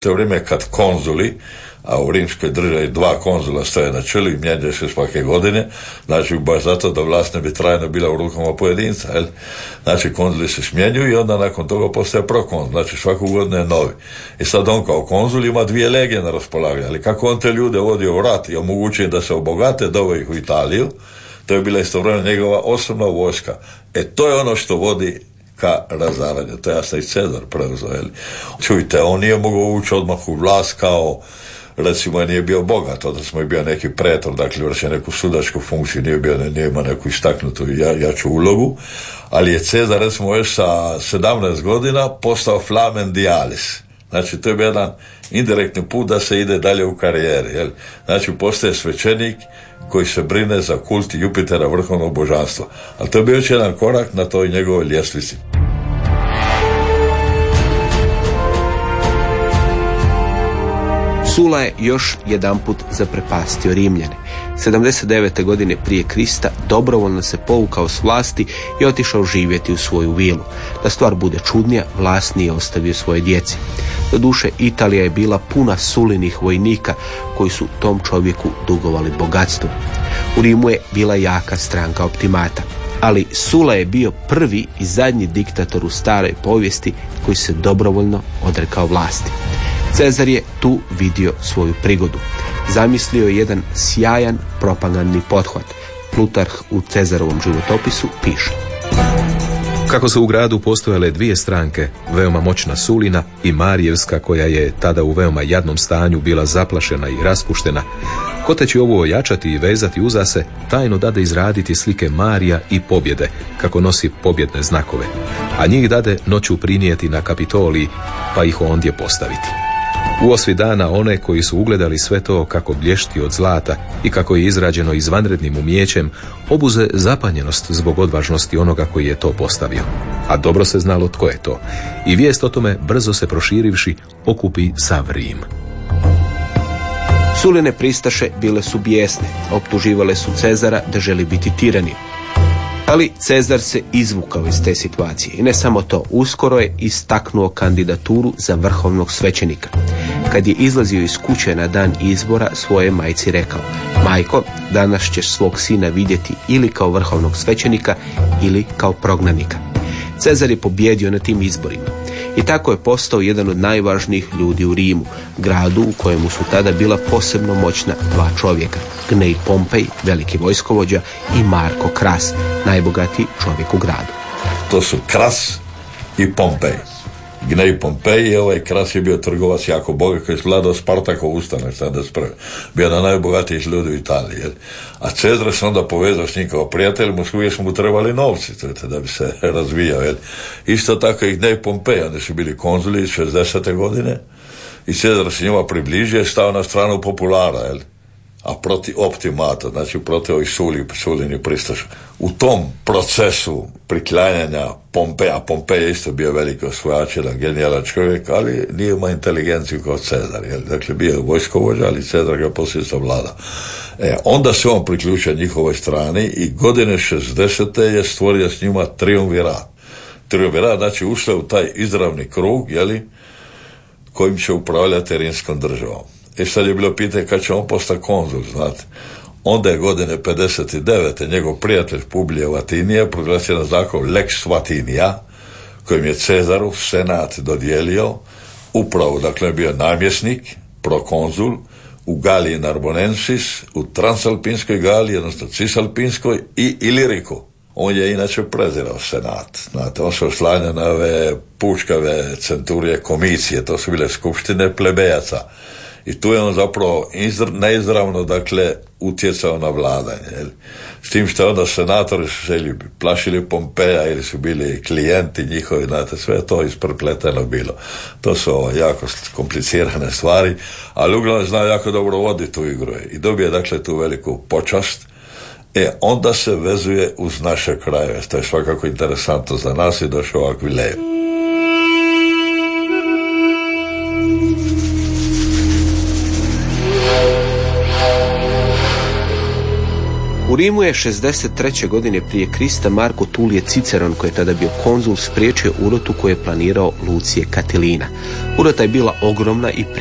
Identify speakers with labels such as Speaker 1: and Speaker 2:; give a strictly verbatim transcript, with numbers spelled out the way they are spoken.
Speaker 1: To je vrijeme kad konzuli, a u rimskoj državi dva konzula stoje na čelu i mijenjaju se svake godine, znači baš zato da vlast ne bi trajno bila u rukama pojedinca, jel? Znači konzuli se smjenjuju i onda nakon toga postaje prokonzul, znači svaku godinu je novi. I sad on kao konzul ima dvije legije na raspolaganju, ali kako on te ljude vodio u rat i omogućuje da se obogate, doveo ih u Italiju, to je bila istovremeno njegova osobna vojska. E to je ono što vodi ka razaranju. To je jasno i Cezar preuzeo. Čujte, on nije mogao ući odmah u vlast kao, recimo, nije bio bogat, odnosno je bio neki pretor, dakle vršio neku sudačku funkciju, nije bio, nije imao neku istaknutu ja, jaču ulogu, ali je Cezar, recimo, još sa sedamnaest godina postao flamen dialis. Znači, to je bio jedan indirektni put da se ide dalje u karijeri. Jel? Znači, postaje svećenik koji se brine za kult Jupitera, vrhovnog božanstva. Ali to je bio još jedan korak na toj njegovoj ljestvici.
Speaker 2: Sula je još jedanput zaprepastio Rimljane. sedamdeset devete godine prije Krista dobrovoljno se povukao s vlasti i otišao živjeti u svoju vilu. Da stvar bude čudnija, vlast nije ostavio svoje djeci. Doduše, Italija je bila puna Sulinih vojnika koji su tom čovjeku dugovali bogatstvo. U Rimu je bila jaka stranka optimata, ali Sula je bio prvi i zadnji diktator u staroj povijesti koji se dobrovoljno odrekao vlasti. Cezar je tu vidio svoju prigodu. Zamislio je jedan sjajan propagandni pothvat. Plutarh u Cezarovom životopisu piše:
Speaker 3: kako su u gradu postojale dvije stranke, veoma moćna Sulina i Marijevska, koja je tada u veoma jadnom stanju bila zaplašena i raspuštena, hoteći ovo ojačati i vezati uza se, tajno dade izraditi slike Marija i pobjede, kako nosi pobjedne znakove, a njih dade noću prinijeti na Kapitoliji, pa ih ondje postaviti. U osvi dana one koji su ugledali sve to kako blješti od zlata i kako je izrađeno izvanrednim umijećem, obuze zapanjenost zbog odvažnosti onoga koji je to postavio. A dobro se znalo tko je to. I vijest o tome, brzo se proširivši, okupi sav Rim.
Speaker 2: Suline pristaše bile su bijesne, optuživale su Cezara da želi biti tiranin. Ali Cezar se izvukao iz te situacije i ne samo to, uskoro je istaknuo kandidaturu za vrhovnog svećenika. Kad je izlazio iz kuće na dan izbora, svoje majci rekao: majko, danas ćeš svog sina vidjeti ili kao vrhovnog svećenika ili kao prognanika. Cezar je pobjedio na tim izborima i tako je postao jedan od najvažnijih ljudi u Rimu, gradu u kojemu su tada bila posebno moćna dva čovjeka: Gnej Pompej, veliki vojskovođa, i Marko Kras, najbogatiji čovjek u gradu.
Speaker 1: To su Kras i Pompej. Gnej Pompej i ovaj Kras je bio trgovac jako bogat koji je vladao Spartakov ustanak sedamdeset prve. Bio na najbogatijih ljudi u Italiji. Jel? A Cezar se onda povezao s njim kao prijatelj, mu uvijek su mu trebali novci to, da bi se razvijao. Jel? Isto tako i Gnej Pompej, oni su bili konzuli iz šezdesete godine i Cezar se njima približio i stao na stranu populara, jel? A protiv optimata, znači protiv ovih suli, sulini pristaša. U tom procesu priklanjanja Pompeja, Pompej je isto bio veliki osvojač, jedan genijalan čovjek, ali nije imao inteligenciju kao Cezar. Jel? Dakle, bio je vojskovođa, ali Cezar ga poslije savlada. E, onda se on priključio njihovoj strani i godine šezdesete je stvorio s njima triumvirat. Triumvirat, znači ušao u taj izravni krug, jeli, kojim će upravljati rimskom državom. I sad je bilo pitanje kad će on postati konzul, znate. Onda je godine pedeset devete njegov prijatelj Publije Vatinija proglasio na zakon Lex Vatinija, kojim je Cezaru senat dodijelio upravo, dakle je bio namjesnik, prokonzul u Galiji Narbonensis, u Transalpinskoj Galiji, odnosno Cisalpinskoj i Iliriku. On je inače prezirao senat. Znate, on se oslanja na ove puškave centurije komisije, to su bile skupštine plebejaca. I tu je on zapravo izr, neizravno, dakle, utjecao na vladanje. Jel? S tim što onda senatori su se plašili Pompeja ili su bili klijenti njihovi, znate, sve je to isprepleteno bilo. To su ovo, jako komplicirane stvari, ali uglavnom zna jako dobro voditi tu igru i dobije, dakle, tu veliku počast. E, onda se vezuje uz naše krajeve. To je svakako interesantno za nas i došao Akvileju.
Speaker 2: U Rimu je šezdeset treće godine prije Krista Marko Tulije Ciceron, koji je tada bio konzul, spriječio urotu koju je planirao Lucije Katilina. Urota je bila ogromna i